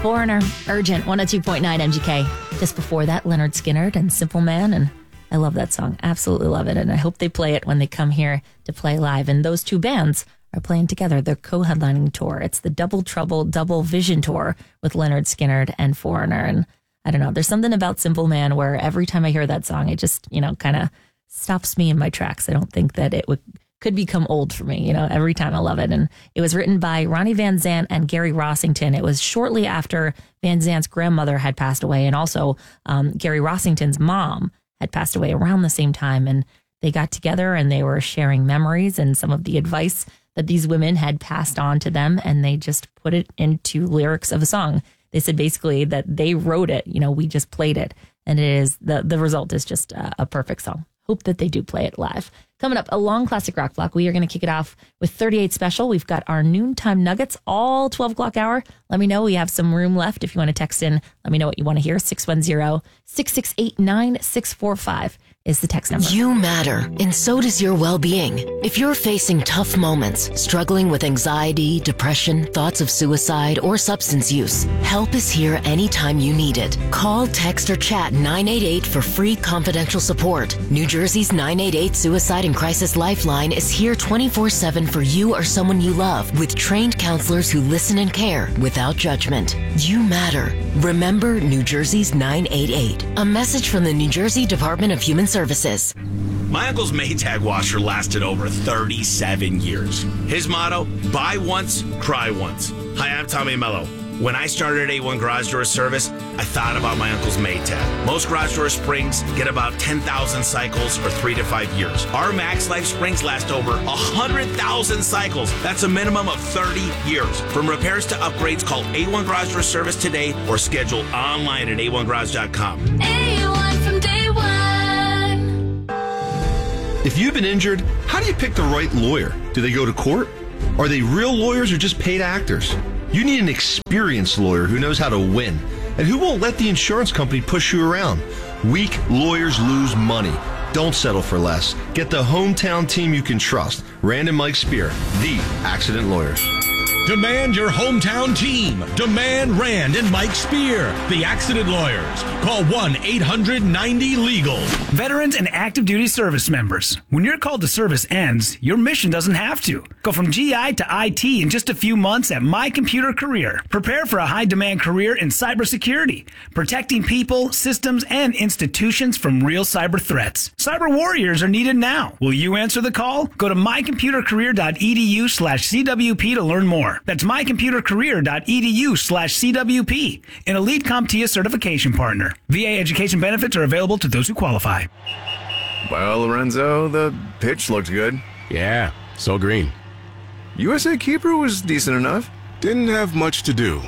Foreigner, Urgent, 102.9 MGK. Just before that, Leonard Skinner and Simple Man. And I love that song. Absolutely love it. And I hope they play it when they come here to play live. And those two bands are playing together. They're co-headlining tour. It's the Double Trouble, Double Vision tour with Leonard Skinner and Foreigner. And I don't know, there's something about Simple Man where every time I hear that song, it just, kind of stops me in my tracks. I don't think that it could become old for me. Every time I love it. And it was written by Ronnie Van Zant and Gary Rossington. It was shortly after Van Zant's grandmother had passed away. And also Gary Rossington's mom had passed away around the same time. And they got together and they were sharing memories and some of the advice that these women had passed on to them. And they just put it into lyrics of a song. They said basically that they wrote it, we just played it. And it is the result is just a perfect song. Hope that they do play it live. Coming up, a long classic rock block. We are going to kick it off with 38 Special. We've got our noontime nuggets all 12 o'clock hour. Let me know. We have some room left. If you want to text in, let me know what you want to hear. 610-668-9645 is the text number. You matter, and so does your well-being. If you're facing tough moments, struggling with anxiety, depression, thoughts of suicide, or substance use, help is here anytime you need it. Call, text, or chat 988 for free confidential support. New Jersey's 988 Suicide and Crisis Lifeline is here 24/7 for you or someone you love, with trained counselors who listen and care without judgment. You matter. Remember New Jersey's 988. A message from the New Jersey Department of Human Services. My uncle's Maytag washer lasted over 37 years. His motto, buy once, cry once. Hi, I'm Tommy Mello. When I started A1 Garage Door Service, I thought about my uncle's Maytag. Most garage door springs get about 10,000 cycles for 3 to 5 years. Our Max Life springs last over 100,000 cycles. That's a minimum of 30 years. From repairs to upgrades, call A1 Garage Door Service today or schedule online at a1garage.com. A1 from day one. If you've been injured, how do you pick the right lawyer? Do they go to court? Are they real lawyers or just paid actors? You need an experienced lawyer who knows how to win and who won't let the insurance company push you around. Weak lawyers lose money. Don't settle for less. Get the hometown team you can trust. Rand and Mike Spear, the accident lawyers. Demand your hometown team. Demand Rand and Mike Spear, the accident lawyers. Call 1-800-90-LEGAL. Veterans and active duty service members. When your call to service ends, your mission doesn't have to. Go from GI to IT in just a few months at My Computer Career. Prepare for a high-demand career in cybersecurity, protecting people, systems, and institutions from real cyber threats. Cyber warriors are needed now. Will you answer the call? Go to mycomputercareer.edu/CWP to learn more. That's mycomputercareer.edu/CWP, an Elite CompTIA certification partner. VA education benefits are available to those who qualify. Well, Lorenzo, the pitch looked good. Yeah, so green. USA keeper was decent enough. Didn't have much to do.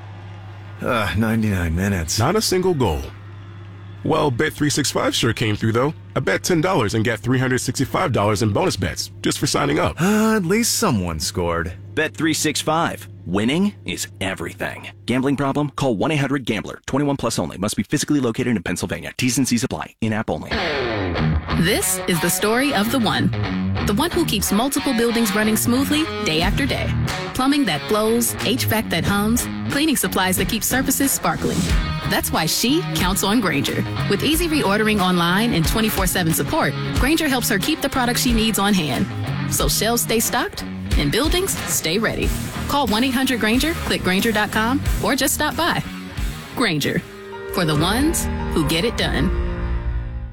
99 minutes. Not a single goal. Well, Bet365 sure came through, though. I bet $10 and get $365 in bonus bets just for signing up. At least someone scored. Bet365. Winning is everything. Gambling problem? Call 1-800-GAMBLER. 21 plus only. Must be physically located in Pennsylvania. T's and C's apply. In-app only. This is the story of the one who keeps multiple buildings running smoothly day after day. Plumbing that flows, HVAC that hums, cleaning supplies that keep surfaces sparkling. That's why she counts on Grainger. With easy reordering online and 24/7 support, Grainger helps her keep the products she needs on hand. So shelves stay stocked and buildings stay ready. Call 1-800-GRAINGER, click Grainger.com, or just stop by. Grainger, for the ones who get it done.